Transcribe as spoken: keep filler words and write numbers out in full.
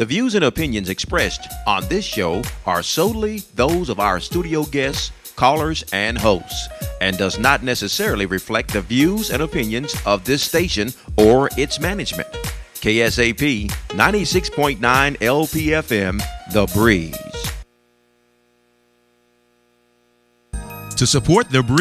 The views and opinions expressed on this show are solely those of our studio guests, callers, and hosts, and does not necessarily reflect the views and opinions of this station or its management. K S A P ninety-six point nine L P F M, The Breeze. To support The Breeze,